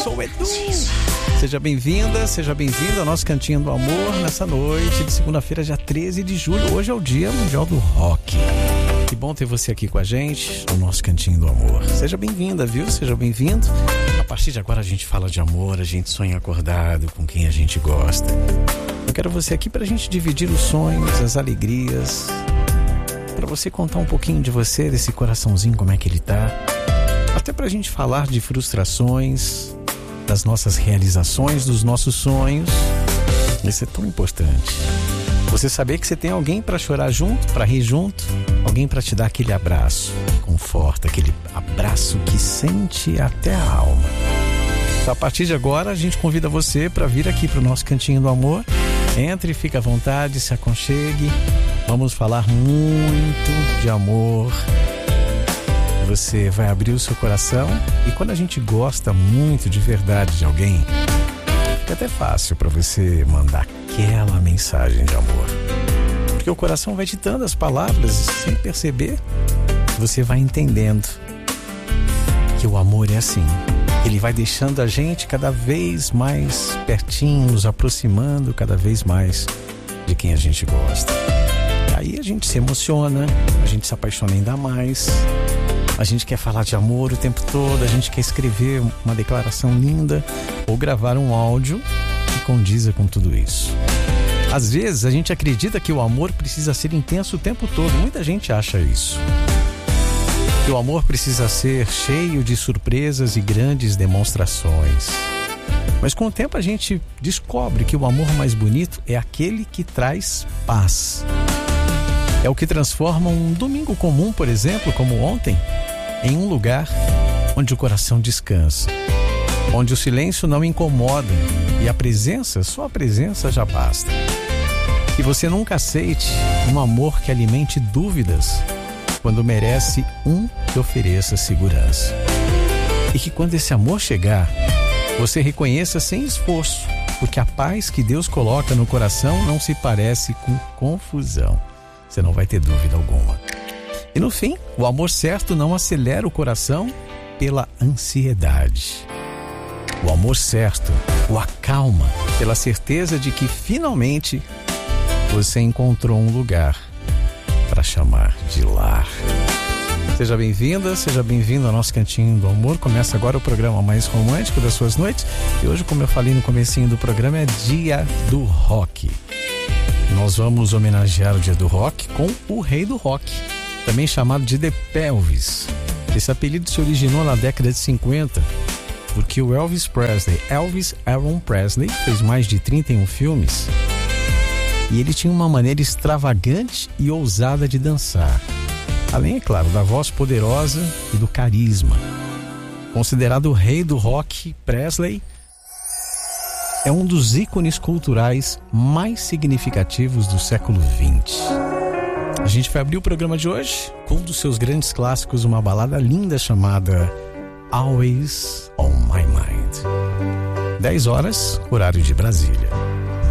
sou o Edu. Seja bem-vinda, seja bem-vindo ao nosso Cantinho do Amor nessa noite de segunda-feira, dia 13 de julho. Hoje é o Dia Mundial do Rock. Que bom ter você aqui com a gente no nosso Cantinho do Amor. Seja bem-vinda, viu? Seja bem-vindo. A partir de agora a gente fala de amor, a gente sonha acordado com quem a gente gosta. Eu quero você aqui pra gente dividir os sonhos, as alegrias, pra você contar um pouquinho de você, desse coraçãozinho, como é que ele tá. Até pra gente falar de frustrações, das nossas realizações, dos nossos sonhos. Isso é tão importante. Você saber que você tem alguém pra chorar junto, pra rir junto, alguém pra te dar aquele abraço que conforta, aquele abraço que sente até a alma. Então, a partir de agora, a gente convida você pra vir aqui pro nosso Cantinho do Amor. Entre, fique à vontade, se aconchegue. Vamos falar muito de amor. Você vai abrir o seu coração e quando a gente gosta muito de verdade de alguém, fica até fácil para você mandar aquela mensagem de amor. Porque o coração vai ditando as palavras e sem perceber, você vai entendendo que o amor é assim. Ele vai deixando a gente cada vez mais pertinho, nos aproximando cada vez mais de quem a gente gosta. Aí a gente se emociona, a gente se apaixona ainda mais. A gente quer falar de amor o tempo todo, a gente quer escrever uma declaração linda ou gravar um áudio que condiza com tudo isso. Às vezes a gente acredita que o amor precisa ser intenso o tempo todo, muita gente acha isso. Que o amor precisa ser cheio de surpresas e grandes demonstrações. Mas com o tempo a gente descobre que o amor mais bonito é aquele que traz paz. É o que transforma um domingo comum, por exemplo, como ontem, em um lugar onde o coração descansa, onde o silêncio não incomoda e a presença, só a presença já basta. Que você nunca aceite um amor que alimente dúvidas quando merece um que ofereça segurança. E que quando esse amor chegar, você reconheça sem esforço, porque a paz que Deus coloca no coração não se parece com confusão. Você não vai ter dúvida alguma. E no fim, o amor certo não acelera o coração pela ansiedade. O amor certo o acalma pela certeza de que finalmente você encontrou um lugar para chamar de lar. Seja bem-vinda, seja bem-vindo ao nosso Cantinho do Amor. Começa agora o programa mais romântico das suas noites. E hoje, como eu falei no comecinho do programa, é Dia do Rock. Nós vamos homenagear o Dia do Rock com o Rei do Rock, também chamado de The Pelvis. Esse apelido se originou na década de 50, porque o Elvis Aaron Presley, fez mais de 31 filmes e ele tinha uma maneira extravagante e ousada de dançar. Além, é claro, da voz poderosa e do carisma. Considerado o Rei do Rock, Presley é um dos ícones culturais mais significativos do século XX. A gente vai abrir o programa de hoje com um dos seus grandes clássicos, uma balada linda chamada Always on My Mind. 10 horas, horário de Brasília.